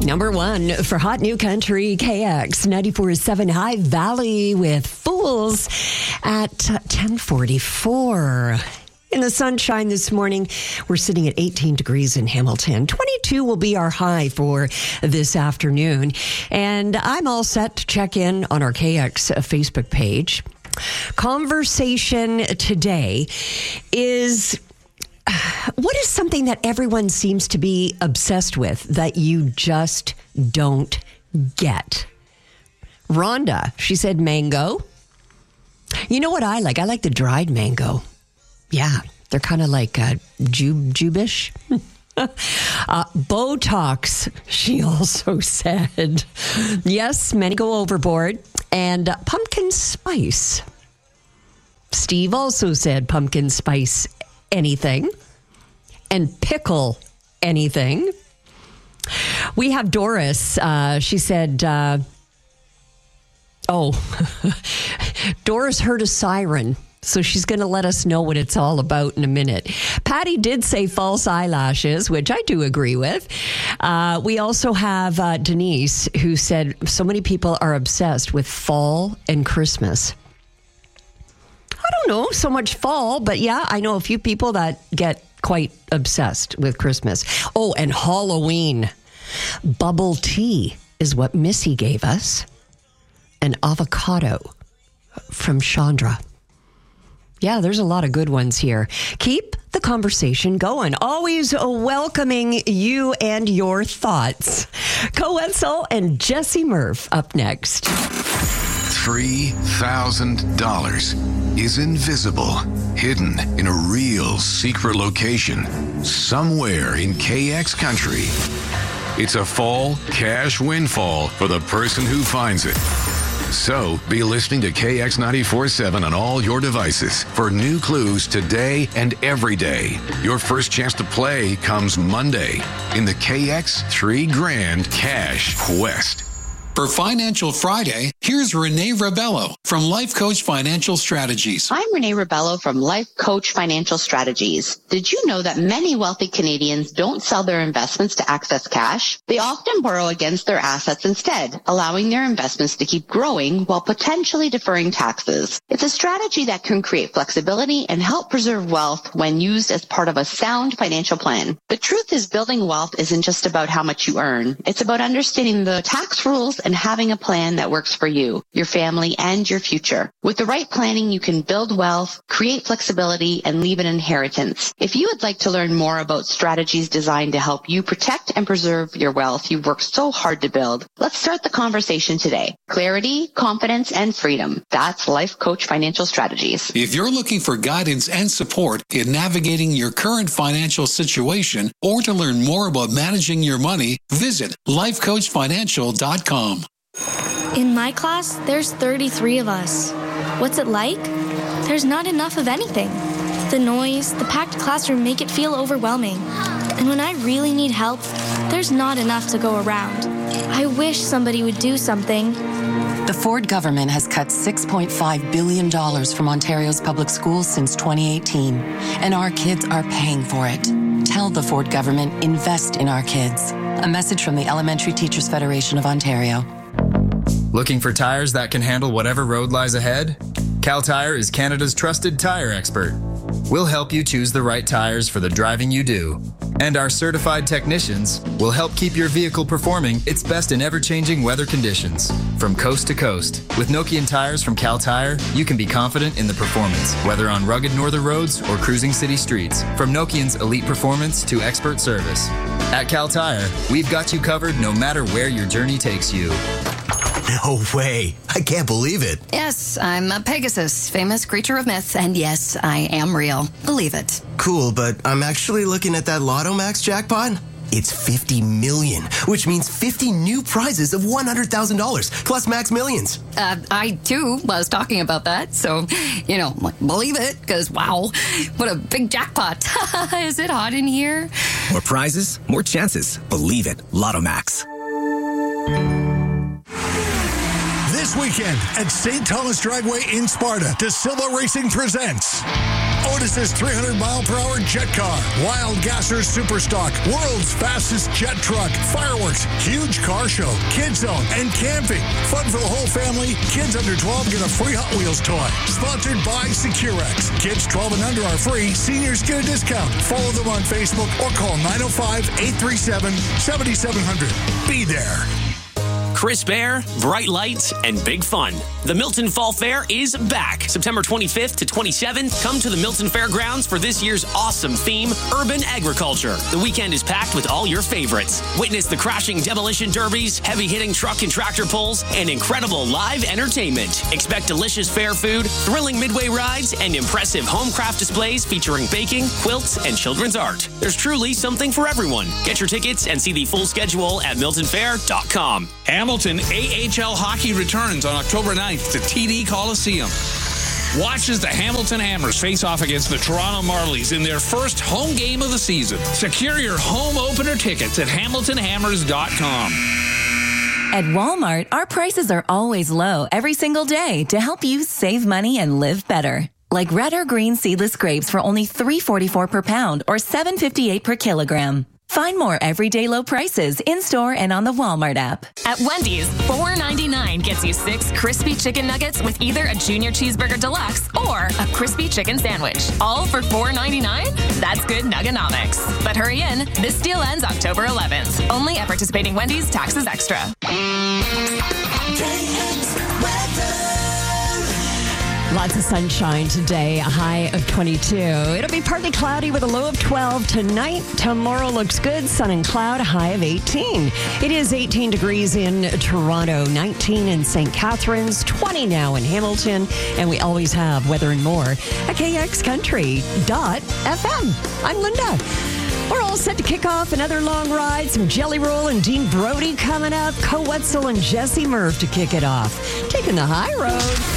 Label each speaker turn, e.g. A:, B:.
A: Number one for Hot New Country, KX 94.7 High Valley with Fools at 10:44. In the sunshine this morning, we're sitting at 18 degrees in Hamilton. 22 will be our high for this afternoon. And I'm all set to check in on our KX Facebook page. Conversation today is... what is something that everyone seems to be obsessed with that you just don't get? Rhonda, she said mango. You know what I like? I like the dried mango. Yeah, they're kind of like jubish. Botox, she also said. Yes, many go overboard. And pumpkin spice. Steve also said pumpkin spice anything. And pickle anything. We have Doris. She said, Doris heard a siren. So she's going to let us know what it's all about in a minute. Patty did say false eyelashes, which I do agree with. We also have Denise, who said so many people are obsessed with fall and Christmas. I don't know so much fall, but yeah, I know a few people that get quite obsessed with Christmas. Oh, and Halloween. Bubble tea is what Missy gave us. An avocado from Chandra. Yeah, there's a lot of good ones here. Keep the conversation going. Always welcoming you and your thoughts. Coetzel and Jesse Murph up next.
B: $3,000 is invisible, hidden in a real secret location somewhere in KX country. It's a fall cash windfall for the person who finds it. So be listening to KX 94.7 on all your devices for new clues today and every day. Your first chance to play comes Monday in the KX $3,000 Cash Quest.
C: For Financial Friday, here's Renee Rebello from Life Coach Financial Strategies.
D: I'm Renee Rebello from Life Coach Financial Strategies. Did you know that many wealthy Canadians don't sell their investments to access cash? They often borrow against their assets instead, allowing their investments to keep growing while potentially deferring taxes. It's a strategy that can create flexibility and help preserve wealth when used as part of a sound financial plan. The truth is, building wealth isn't just about how much you earn. It's about understanding the tax rules and having a plan that works for you, your family, and your future. With the right planning, you can build wealth, create flexibility, and leave an inheritance. If you would like to learn more about strategies designed to help you protect and preserve your wealth you've worked so hard to build, let's start the conversation today. Clarity, confidence, and freedom. That's Life Coach Financial Strategies.
C: If you're looking for guidance and support in navigating your current financial situation or to learn more about managing your money, visit lifecoachfinancial.com.
E: In my class, there's 33 of us. What's it like? There's not enough of anything. The noise, the packed classroom make it feel overwhelming. And when I really need help, there's not enough to go around. I wish somebody would do something.
F: The Ford government has cut $6.5 billion from Ontario's public schools since 2018, and our kids are paying for it. Tell the Ford government, invest in our kids. A message from the Elementary Teachers Federation of Ontario.
G: Looking for tires that can handle whatever road lies ahead? Cal Tire is Canada's trusted tire expert. We'll help you choose the right tires for the driving you do. And our certified technicians will help keep your vehicle performing its best in ever-changing weather conditions. From coast to coast, with Nokian tires from Cal Tire, you can be confident in the performance, whether on rugged northern roads or cruising city streets. From Nokian's elite performance to expert service. At Cal Tire, we've got you covered no matter where your journey takes you.
H: No way. I can't believe it.
I: Yes, I'm a Pegasus, famous creature of myth, and yes, I am real. Believe it.
H: Cool, but I'm actually looking at that Lotto Max jackpot. It's 50 million, which means 50 new prizes of $100,000 plus Max Millions.
I: I too was talking about that, so, believe it, because wow, what a big jackpot. Is it hot in here?
J: More prizes, more chances. Believe it. Lotto Max.
K: This weekend at St. Thomas Dragway in Sparta, DeSilva Racing presents Otis's 300-mile-per-hour jet car, Wild Gasser's Superstock, world's fastest jet truck, fireworks, huge car show, Kids Zone, and camping. Fun for the whole family. Kids under 12 get a free Hot Wheels toy. Sponsored by Securex. Kids 12 and under are free. Seniors get a discount. Follow them on Facebook or call 905-837-7700. Be there.
L: Crisp air, bright lights, and big fun. The Milton Fall Fair is back. September 25th to 27th, come to the Milton Fairgrounds for this year's awesome theme, Urban Agriculture. The weekend is packed with all your favorites. Witness the crashing demolition derbies, heavy-hitting truck and tractor pulls, and incredible live entertainment. Expect delicious fair food, thrilling midway rides, and impressive home craft displays featuring baking, quilts, and children's art. There's truly something for everyone. Get your tickets and see the full schedule at miltonfair.com.
M: Hamilton AHL hockey returns on October 9th to TD Coliseum. Watch as the Hamilton Hammers face off against the Toronto Marlies in their first home game of the season. Secure your home opener tickets at hamiltonhammers.com.
N: At Walmart, our prices are always low every single day to help you save money and live better. Like red or green seedless grapes for only $3.44 per pound or $7.58 per kilogram. Find more everyday low prices in-store and on the Walmart app.
O: At Wendy's, $4.99 gets you 6 crispy chicken nuggets with either a Junior Cheeseburger Deluxe or a crispy chicken sandwich. All for $4.99? That's good Nugganomics. But hurry in. This deal ends October 11th. Only at participating Wendy's, taxes extra.
A: Lots of sunshine today, a high of 22. It'll be partly cloudy with a low of 12 tonight. Tomorrow looks good, sun and cloud, a high of 18. It is 18 degrees in Toronto, 19 in St. Catharines, 20 now in Hamilton, and we always have weather and more at KXCountry.fm. I'm Linda. We're all set to kick off another long ride. Some Jelly Roll and Dean Brody coming up. Co Wetzel and Jesse Murph to kick it off. Taking the high road.